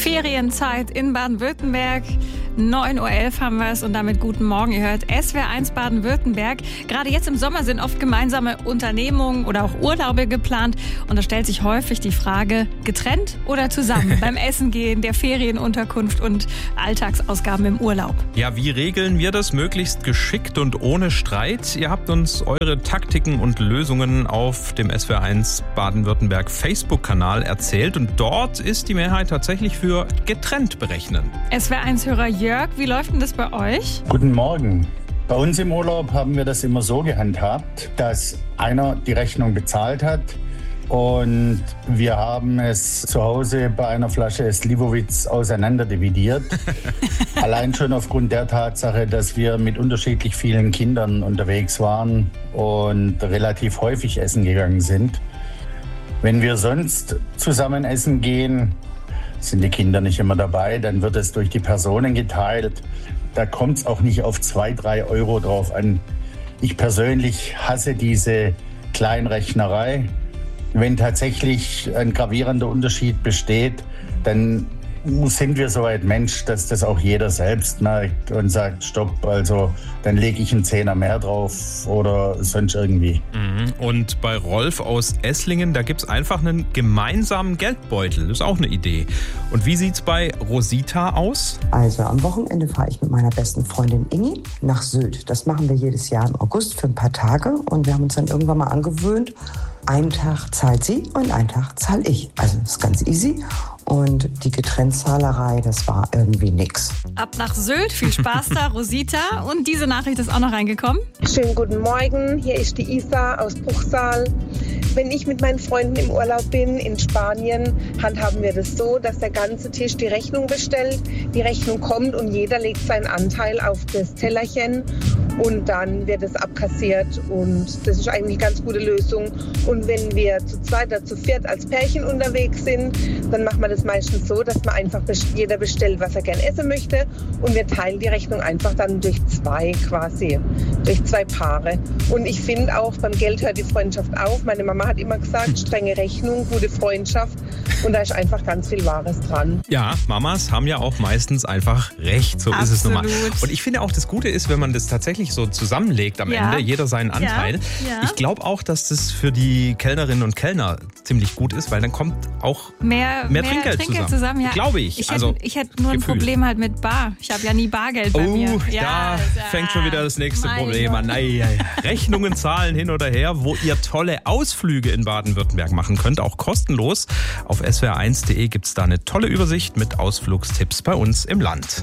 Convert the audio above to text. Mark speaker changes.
Speaker 1: Ferienzeit in Baden-Württemberg. 9.11 Uhr haben wir es und damit guten Morgen. Ihr hört SWR1 Baden-Württemberg. Gerade jetzt im Sommer sind oft gemeinsame Unternehmungen oder auch Urlaube geplant. Und da stellt sich häufig die Frage, getrennt oder zusammen beim Essen gehen, der Ferienunterkunft und Alltagsausgaben im Urlaub.
Speaker 2: Ja, wie regeln wir das möglichst geschickt und ohne Streit? Ihr habt uns eure Taktiken und Lösungen auf dem SWR1 Baden-Württemberg Facebook-Kanal erzählt. Und dort ist die Mehrheit tatsächlich für getrennt berechnen.
Speaker 1: SWR1-Hörer Jörg, wie läuft denn das bei euch?
Speaker 3: Guten Morgen. Bei uns im Urlaub haben wir das immer so gehandhabt, dass einer die Rechnung bezahlt hat und wir haben es zu Hause bei einer Flasche Slivovitz auseinanderdividiert. Allein schon aufgrund der Tatsache, dass wir mit unterschiedlich vielen Kindern unterwegs waren und relativ häufig essen gegangen sind. Wenn wir sonst zusammen essen gehen, sind die Kinder nicht immer dabei, dann wird es durch die Personen geteilt. Da kommt es auch nicht auf 2-3 Euro drauf an. Ich persönlich hasse diese Kleinrechnerei. Wenn tatsächlich ein gravierender Unterschied besteht, dann sind wir so ein Mensch, dass das auch jeder selbst merkt und sagt, stopp, also dann lege ich einen Zehner mehr drauf oder sonst irgendwie.
Speaker 2: Und bei Rolf aus Esslingen, da gibt es einfach einen gemeinsamen Geldbeutel. Das ist auch eine Idee. Und wie sieht's bei Rosita aus?
Speaker 4: Also am Wochenende fahre ich mit meiner besten Freundin Ingi nach Sylt. Das machen wir jedes Jahr im August für ein paar Tage und wir haben uns dann irgendwann mal angewöhnt, einen Tag zahlt sie und einen Tag zahle ich. Also das ist ganz easy. Und die Getrennzahlerei, das war irgendwie nix.
Speaker 1: Ab nach Sylt, viel Spaß da, Rosita. Und diese Nachricht ist auch noch reingekommen.
Speaker 5: Schönen guten Morgen, hier ist die Isa aus Bruchsal. Wenn ich mit meinen Freunden im Urlaub bin in Spanien, handhaben wir das so, dass der ganze Tisch die Rechnung bestellt. Die Rechnung kommt und jeder legt seinen Anteil auf das Tellerchen und dann wird es abkassiert und das ist eigentlich eine ganz gute Lösung. Und wenn wir zu zweit oder zu viert als Pärchen unterwegs sind, dann machen wir das meistens so, dass man einfach jeder bestellt, was er gern essen möchte und wir teilen die Rechnung einfach dann durch zwei Paare. Und ich finde auch, beim Geld hört die Freundschaft auf. Meine Mama hat immer gesagt, strenge Rechnung, gute Freundschaft und da ist einfach ganz viel Wahres dran.
Speaker 2: Ja, Mamas haben ja auch meistens einfach recht, so
Speaker 1: Absolut.
Speaker 2: Ist es nun mal. Und ich finde auch, das Gute ist, wenn man das tatsächlich so zusammenlegt am Ende, jeder seinen Anteil.
Speaker 1: Ja.
Speaker 2: Ich glaube auch, dass das für die Kellnerinnen und Kellner ziemlich gut ist, weil dann kommt auch mehr Trinkgeld zusammen.
Speaker 1: Ja.
Speaker 2: Glaube ich.
Speaker 1: Ich hätte nur ein
Speaker 2: Gefühl.
Speaker 1: Problem halt mit Bar. Ich habe ja nie Bargeld bei mir.
Speaker 2: Da fängt schon wieder das nächste Problem an. Rechnungen zahlen hin oder her, wo ihr tolle Ausflüge in Baden-Württemberg machen könnt, auch kostenlos. Auf swr1.de gibt es da eine tolle Übersicht mit Ausflugstipps bei uns im Land.